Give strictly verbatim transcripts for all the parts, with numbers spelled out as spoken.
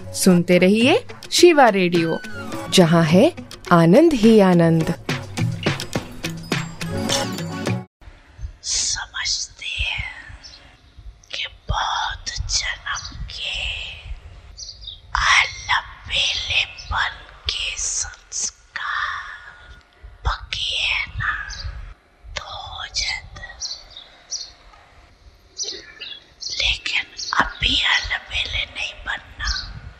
सुनते रहिए शिवा रेडियो, जहाँ है आनंद ही आनंद। समझते हैं कि बहुत जन्म के अलबेलेपन के संस्कार पके है ना, तो हो जाता, लेकिन अभी अलबेले नहीं बनना,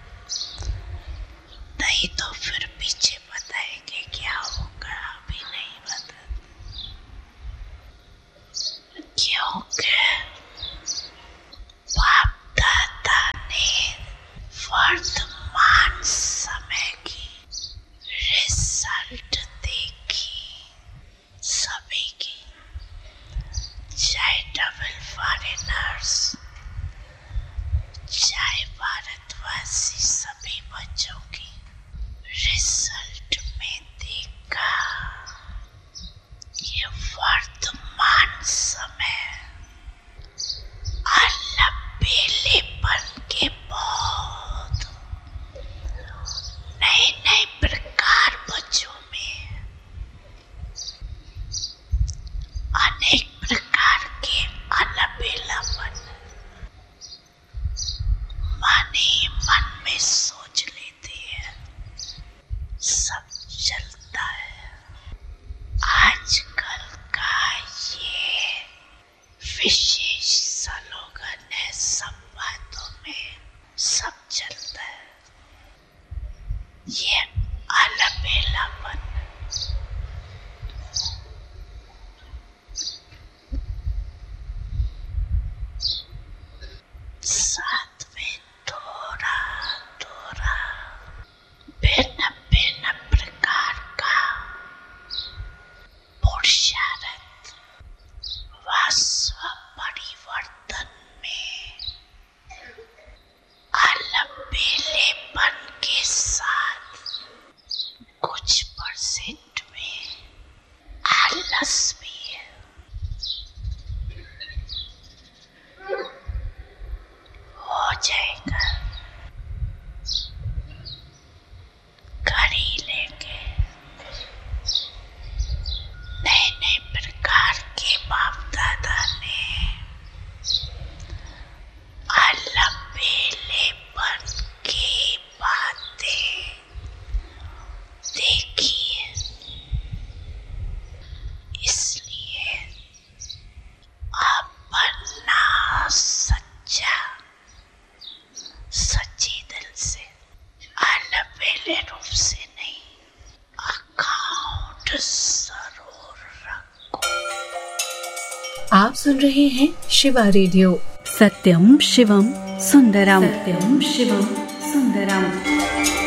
नहीं तो फिर पीछे बताएंगे क्या होगा, अभी नहीं बता, क्योंकि बाप दादा ने वर्तमान समय की रिजल्ट देखी, सभी की, चाहे डबल फॉरेनर्स, चाहे भारतवासी, सभी बच्चों की रिजल्ट में देखा ये वर्तमान समय अलबेलेपन के बहुत नए नए प्रकार बच्चों में, अनेक प्रकार के अलबेलापन मन ही मन में सोच लेते हैं, सब चलता है। आजकल का ये विशेष स्लोगन है, सब बातों में सब चलता है, ये अलबेलापन। साथ में थोड़ा थोड़ा भिन्न भिन्न प्रकार का पुरुषार्थ व स्व परिवर्तन में अलबेलेपन के साथ कुछ परसेंट में आलस भी है। हो जाएगा, कर ही लेंगे। नए नए प्रकार के बाप दादा ने अलबेलेपन की बातें देखी है, इसलिए अपना सच्चा सच्ची दिल से, अलबेले रूप से नहीं, अकाउंट जरूर रखो। आप सुन रहे हैं शिवा रेडियो, सत्यम शिवम सुंदरम, सत्यम शिवम सुंदरम।